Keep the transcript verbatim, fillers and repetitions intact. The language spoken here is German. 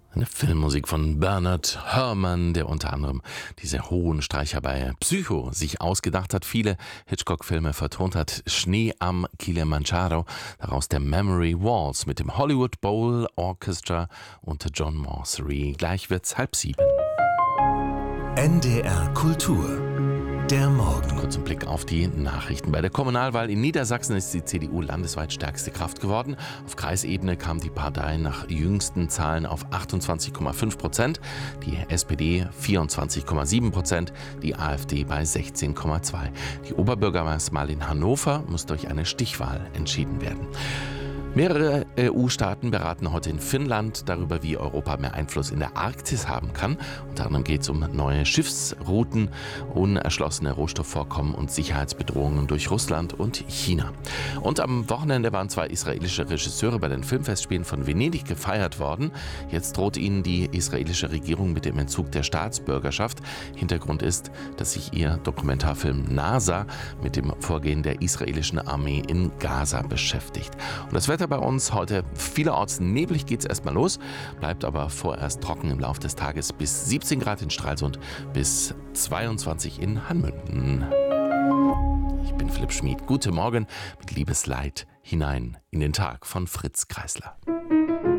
Eine Filmmusik von Bernard Herrmann, der unter anderem diese hohen Streicher bei Psycho sich ausgedacht hat, viele Hitchcock-Filme vertont hat. Schnee am Kilimanjaro, daraus der Memory Waltz mit dem Hollywood Bowl Orchestra unter John Morsery. Gleich wird's halb sieben. N D R Kultur. Der Morgen. Kurz ein Blick auf die Nachrichten. Bei der Kommunalwahl in Niedersachsen ist die C D U landesweit stärkste Kraft geworden. Auf Kreisebene kam die Partei nach jüngsten Zahlen auf achtundzwanzig Komma fünf Prozent, die S P D vierundzwanzig Komma sieben Prozent, die AfD bei sechzehn Komma zwei. Die Oberbürgermeisterwahl in Hannover muss durch eine Stichwahl entschieden werden. Mehrere E U-Staaten beraten heute in Finnland darüber, wie Europa mehr Einfluss in der Arktis haben kann. Unter anderem geht es um neue Schiffsrouten, unerschlossene Rohstoffvorkommen und Sicherheitsbedrohungen durch Russland und China. Und am Wochenende waren zwei israelische Regisseure bei den Filmfestspielen von Venedig gefeiert worden. Jetzt droht ihnen die israelische Regierung mit dem Entzug der Staatsbürgerschaft. Hintergrund ist, dass sich ihr Dokumentarfilm NASA mit dem Vorgehen der israelischen Armee in Gaza beschäftigt. Und das Wetter bei uns heute vielerorts neblig, geht's erstmal los, bleibt aber vorerst trocken im Laufe des Tages bis siebzehn Grad in Stralsund bis zweiundzwanzig in Hanmünden. Ich bin Philipp Schmid. Guten Morgen mit Liebesleid hinein in den Tag von Fritz Kreisler.